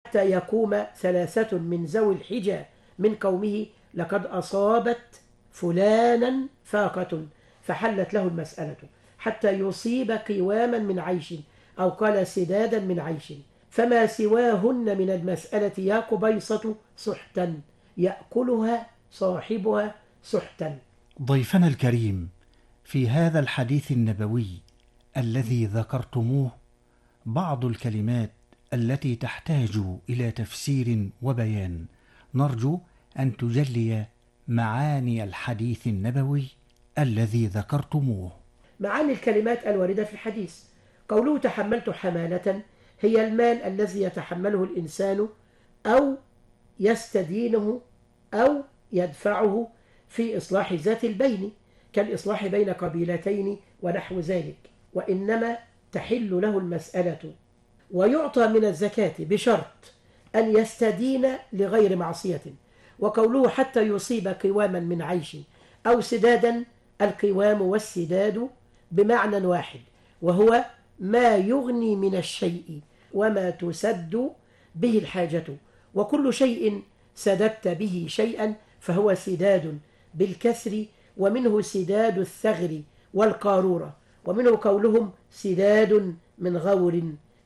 حتى يقوم 3 من ذوي الحجى من قومه لقد أصابت فلانا فاقة فحلت له المسألة حتى يصيب قواما من عيش أو قال سدادا من عيش فما سواهن من المسألة يا قبيصة سحتا يأكلها صاحبها سحتا. ضيفنا الكريم، في هذا الحديث النبوي الذي ذكرتموه بعض الكلمات التي تحتاج إلى تفسير وبيان، نرجو أن تجلي معاني الحديث النبوي الذي ذكرتموه. معاني الكلمات الواردة في الحديث: قوله تحملت حمالة هي المال الذي يتحمله الإنسان أو يستدينه أو يدفعه في إصلاح ذات البين كالإصلاح بين قبيلتين ونحو ذلك، وإنما تحل له المسألة. ويعطى من الزكاة بشرط أن يستدين لغير معصية. وقوله حتى يصيب قواما من عيش أو سدادا، القوام والسداد بمعنى واحد، وهو ما يغني من الشيء وما تسد به الحاجة، وكل شيء سددت به شيئا فهو سداد بالكسر، ومنه سداد الثغر والقارورة، ومنه قولهم سداد من غور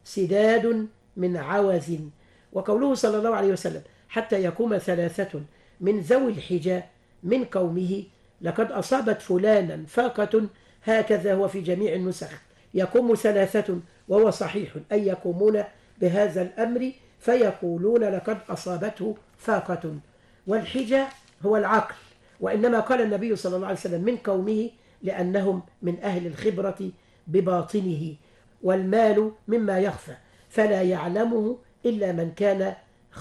سداد من عوز. وقوله صلى الله عليه وسلم حتى يقوم 3 من ذوي الحجى من قومه لقد أصابت فلانا فاقة، هكذا هو في جميع النسخ. يقوم 3 وهو صحيح أي يقومون بهذا الأمر فيقولون لقد أصابته فاقة. والحجى هو العقل، وإنما قال النبي صلى الله عليه وسلم من قومه لأنهم من أهل الخبرة بباطنه، والمال مما يخفى فلا يعلمه إلا من كان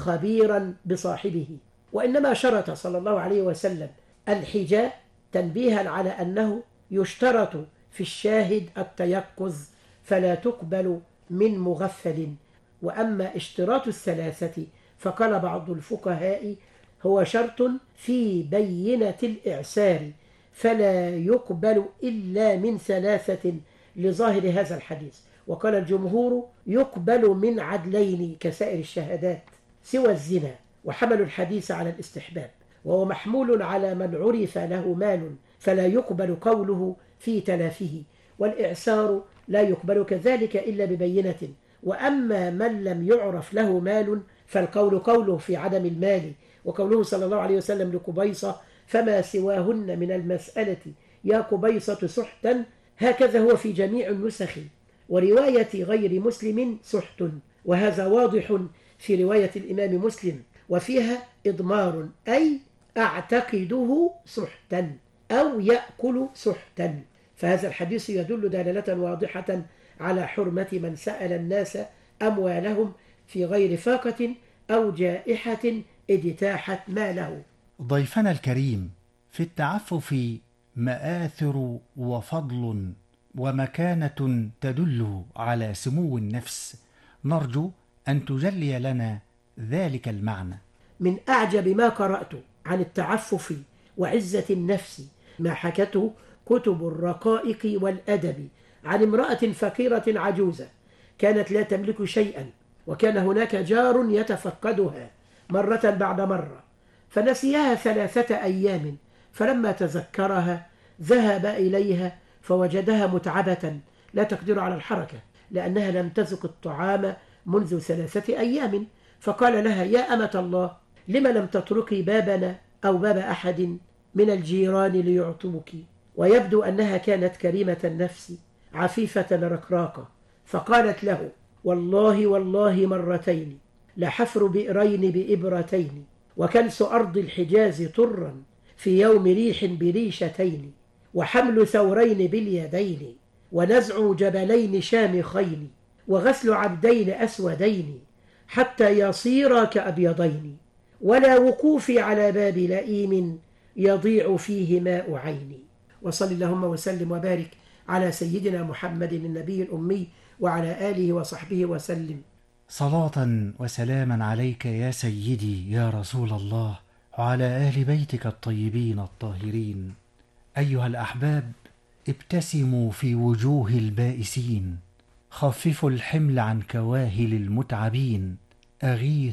خبيرا بصاحبه. وإنما شرط صلى الله عليه وسلم الحجى تنبيها على أنه يشترط في الشاهد التيقظ فلا تقبل من مغفل. وأما اشتراط 3 فقال بعض الفقهاء هو شرط في بينة الإعسار فلا يقبل إلا من 3 لظاهر هذا الحديث. وقال الجمهور يقبل من عدلين كسائر الشهادات سوى الزنا، وحملوا الحديث على الاستحباب، وهو محمول على من عرف له مال فلا يقبل قوله في تلافه، والإعسار لا يقبل كذلك إلا ببينة. وأما من لم يعرف له مال فالقول قوله في عدم المال، وقوله صلى الله عليه وسلم لقبيصة فما سواهن من المسألة يا قبيصة سحتا، هكذا هو في جميع النسخ. ورواية غير مسلم سحت، وهذا واضح في رواية الإمام مسلم، وفيها إضمار أي أعتقده سحتا أو يأكل سحتا. فهذا الحديث يدل دلالة واضحة على حرمة من سأل الناس أموالهم في غير فاقة أو جائحة اجتاحت ماله. ضيفنا الكريم، في التعفف مآثر وفضل ومكانة تدل على سمو النفس، نرجو أن تجلي لنا ذلك المعنى. من أعجب ما قرأت عن التعفف وعزة النفس ما حكته كتب الرقائق والأدب عن امرأة فقيرة عجوزة كانت لا تملك شيئا، وكان هناك جار يتفقدها مرة بعد مرة فنسيها 3 أيام، فلما تذكرها ذهب إليها فوجدها متعبة لا تقدر على الحركة لأنها لم تذق الطعام منذ 3 أيام، فقال لها يا أمة الله لما لم تتركي بابنا أو باب أحد من الجيران ليعطوك؟ ويبدو أنها كانت كريمة النفس عفيفة رقراقة، فقالت له والله والله مرتين لحفر بئرين بإبرتين وكنس أرض الحجاز طرا في يوم ريح بريشتين وحمل ثورين باليدين ونزع جبلين شامخين وغسل عبدين أسودين حتى يصيرا كأبيضين ولا وقوف على باب لئيم يضيع فيه ماء عيني. وصل اللهم وسلم وبارك على سيدنا محمد النبي الأمي وعلى آله وصحبه وسلم. صلاة وسلاما عليك يا سيدي يا رسول الله وعلى أهل بيتك الطيبين الطاهرين. أيها الأحباب، ابتسموا في وجوه البائسين، خففوا الحمل عن كواهل المتعبين، أغيثوا